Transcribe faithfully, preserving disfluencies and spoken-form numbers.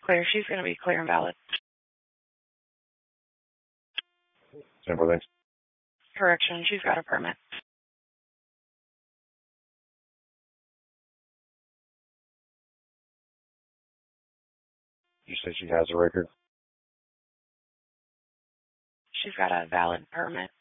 Clear. She's going to be clear and valid. Simple things. Correction. She's got a permit. You say she has a record? She's got a valid permit.